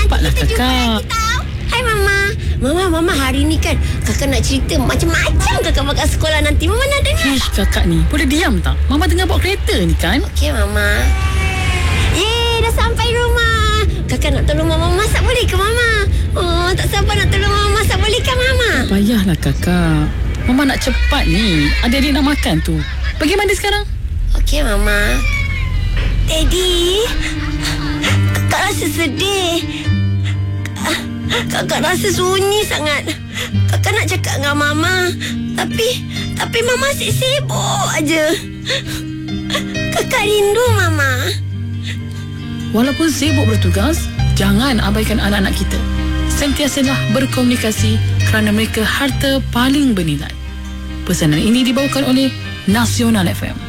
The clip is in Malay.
Cepatlah kakak. Hai Mama. Mama hari ni kan kakak nak cerita macam-macam kakak bakal sekolah nanti. Mama nak dengar? Ish, kakak ni boleh diam tak? Mama tengah bawa kereta ni kan. Okey Mama. Dah sampai rumah. Kakak nak tolong Mama masak boleh ke Mama? Oh, tak sabar nak tolong Mama masak boleh ke Mama? Payahlah kakak. Mama nak cepat ni. Adik-adik nak makan tu. Pergi mandi sekarang. Okey Mama. Daddy, kakak rasa sedih. Kakak rasa sunyi sangat. Kakak nak cakap dengan Mama, Tapi Mama asyik sibuk aja. Kakak rindu Mama. Walaupun sibuk bertugas, jangan abaikan anak-anak kita. Sentiasalah berkomunikasi kerana mereka harta paling bernilai. Pesanan ini dibawakan oleh Nasional FM.